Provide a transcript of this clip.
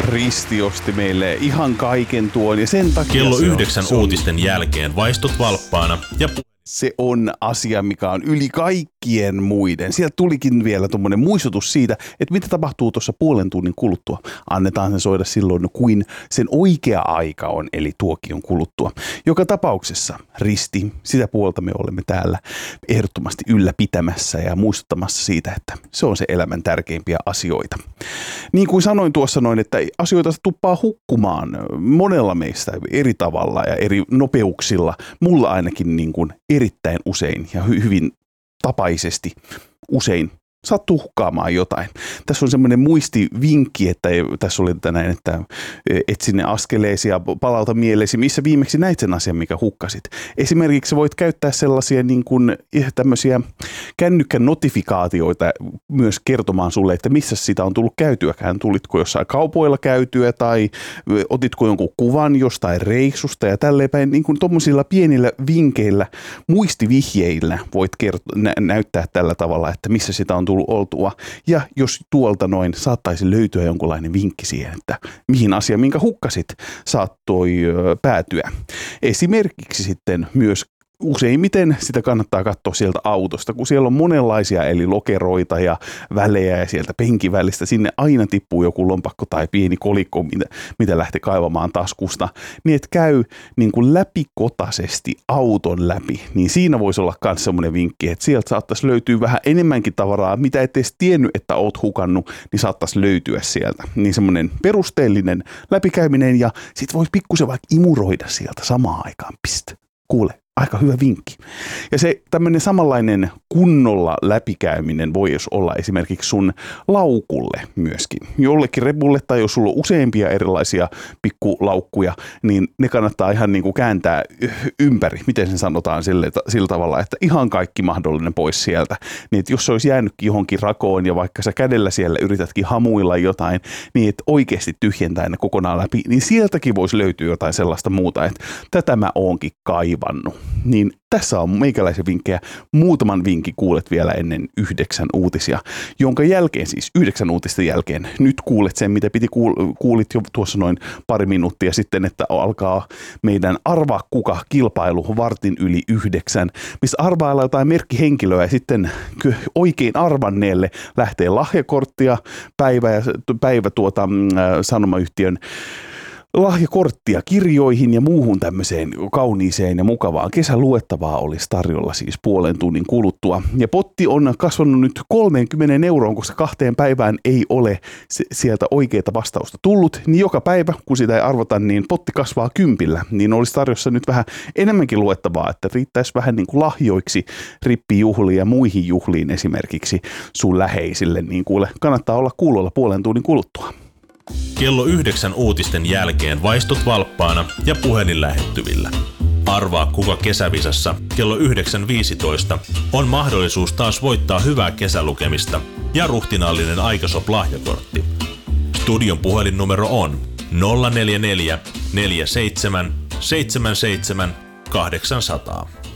Risti osti meille ihan kaiken tuon ja sen takia Kello 9 uutisten jälkeen vaistot valppaana ja se on asia, mikä on yli kaikkien muiden. Sieltä tulikin vielä tuommoinen muistutus siitä, että mitä tapahtuu tuossa puolen tunnin kuluttua. Annetaan sen soida silloin, kuin sen oikea aika on, eli tuokion kuluttua. Joka tapauksessa, Risti, sitä puolta me olemme täällä ehdottomasti ylläpitämässä ja muistuttamassa siitä, että se on se elämän tärkeimpiä asioita. Niin kuin sanoin tuossa noin, että asioita tuppaa hukkumaan monella meistä eri tavalla ja eri nopeuksilla. Mulla ainakin niin kuin erittäin usein ja hyvin tapaisesti usein sattuu hukkaamaan jotain. Tässä on semmoinen muistivinkki, että tässä oli tänään, että et sinne askeleesi ja palauta mieleesi, missä viimeksi näit sen asian, mikä hukkasit. Esimerkiksi voit käyttää sellaisia niin kuin tämmöisiä kännykän notifikaatioita myös kertomaan sulle, että missä sitä on tullut käytyäkään. Tulitko jossain kaupoilla käytyä tai otitko jonkun kuvan jostain reissusta ja tälleen päin. Niin kuin tommosilla pienillä vinkeillä, muistivihjeillä voit näyttää tällä tavalla, että missä sitä on tullut oltua. Ja jos tuolta noin saattaisi löytyä jonkunlainen vinkki siihen, että mihin asia, minkä hukkasit, saattoi päätyä. Esimerkiksi sitten myös useimmiten sitä kannattaa katsoa sieltä autosta, kun siellä on monenlaisia eli lokeroita ja välejä ja sieltä penkin välistä sinne aina tippuu joku lompakko tai pieni kolikko, mitä lähtee kaivamaan taskusta, niin et käy niin kuin läpikotaisesti auton läpi, niin siinä voisi olla myös semmoinen vinkki, että sieltä saattaisi löytyä vähän enemmänkin tavaraa, mitä et edes tiennyt, että oot hukannut, niin saattaisi löytyä sieltä. Niin semmoinen perusteellinen läpikäyminen ja sit voisi pikkusen vaikka imuroida sieltä samaan aikaan. Kuule. Aika hyvä vinkki. Ja se tämmöinen samanlainen kunnolla läpikäyminen voi olla esimerkiksi sun laukulle myöskin. Jollekin repulle tai jos sulla on useampia erilaisia pikkulaukkuja, niin ne kannattaa ihan niin kuin kääntää ympäri. Miten sen sanotaan sillä tavalla, että ihan kaikki mahdollinen pois sieltä. Niin että jos se olisi jäänytkin johonkin rakoon ja vaikka sä kädellä siellä yritätkin hamuilla jotain, niin että oikeasti tyhjentää ne kokonaan läpi, niin sieltäkin voisi löytyä jotain sellaista muuta, että tätä mä oonkin kaivannut. Niin tässä on meikäläisen vinkkejä. Muutaman vinkin kuulet vielä ennen 9 uutisia, jonka jälkeen siis 9 uutisten jälkeen nyt kuulet sen, mitä kuulit jo tuossa noin pari minuuttia sitten, että alkaa meidän Arvaa kuka -kilpailu vartin yli 9, missä arvaillaan jotain merkkihenkilöä ja sitten oikein arvanneelle lähtee lahjakorttia, päivä sanomayhtiön lahjakorttia kirjoihin ja muuhun tämmöiseen kauniiseen ja mukavaan kesäluettavaa olisi tarjolla siis puolen tunnin kuluttua. Ja potti on kasvanut nyt 30 €, koska 2 päivään ei ole sieltä oikeaa vastausta tullut. Niin joka päivä, kun sitä ei arvota, niin potti kasvaa 10. Niin olisi tarjossa nyt vähän enemmänkin luettavaa, että riittäisi vähän niin kuin lahjoiksi rippijuhliin ja muihin juhliin esimerkiksi sun läheisille. Niin kuule, kannattaa olla kuulolla puolen tunnin kuluttua. Kello 9 uutisten jälkeen vaistot valppaana ja puhelin lähettyvillä. Arvaa kuka kesävisassa kello 9.15 on mahdollisuus taas voittaa hyvää kesälukemista ja ruhtinaallinen Aikasop-lahjakortti. Studion puhelinnumero on 044 47 77 800.